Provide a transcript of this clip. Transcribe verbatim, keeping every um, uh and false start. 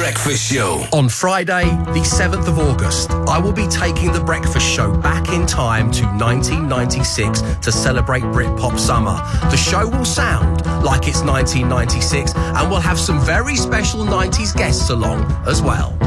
Breakfast Show. On Friday, the seventh of August, I will be taking The Breakfast Show back in time to nineteen ninety-six to celebrate Britpop Summer. The show will sound like it's nineteen ninety-six and we'll have some very special nineties guests along as well.